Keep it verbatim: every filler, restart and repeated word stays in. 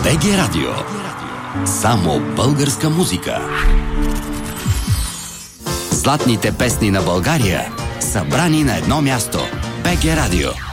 БГ Радио. Само българска музика. Златните песни на България, събрани на едно място. БГ Радио.